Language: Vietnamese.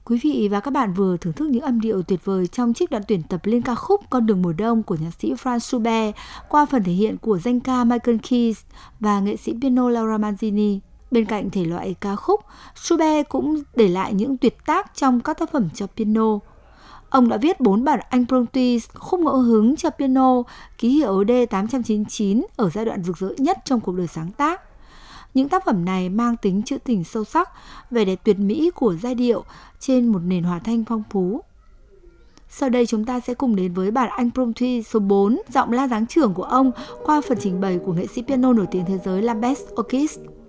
Quý vị và các bạn vừa thưởng thức những âm điệu tuyệt vời trong trích đoạn tuyển tập lên ca khúc Con đường mùa đông của nhạc sĩ Franz Schubert qua phần thể hiện của danh ca Michael Keys và nghệ sĩ piano Laura Manzini. Bên cạnh thể loại ca khúc, Schubert cũng để lại những tuyệt tác trong các tác phẩm cho piano. Ông đã viết 4 bản Impromptu khúc ngẫu hứng cho piano, ký hiệu D899 ở giai đoạn rực rỡ nhất trong cuộc đời sáng tác. Những tác phẩm này mang tính trữ tình sâu sắc, vẻ đẹp tuyệt mỹ của giai điệu trên một nền hòa thanh phong phú. Sau đây chúng ta sẽ cùng đến với bản Impromptu số 4, giọng la dáng trưởng của ông qua phần trình bày của nghệ sĩ piano nổi tiếng thế giới Lambert Orchis.